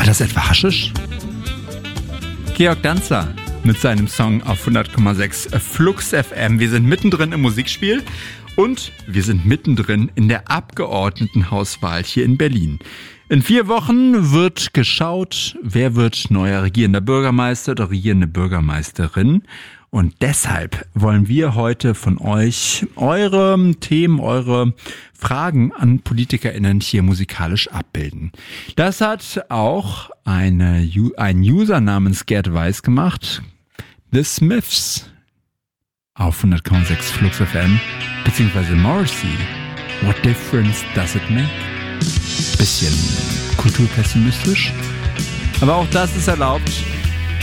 das etwa Haschisch? Georg Danzer mit seinem Song auf 100,6 Flux FM. Wir sind mittendrin im Musikspiel und wir sind mittendrin in der Abgeordnetenhauswahl hier in Berlin. In 4 Wochen wird geschaut, wer wird neuer regierender Bürgermeister oder regierende Bürgermeisterin. Und deshalb wollen wir heute von euch eure Themen, eure Fragen an PolitikerInnen hier musikalisch abbilden. Das hat auch ein User namens Gerd Weiß gemacht. The Smiths auf 100,6 Flux FM, beziehungsweise Morrissey. What difference does it make? Bisschen kulturpessimistisch. Aber auch das ist erlaubt.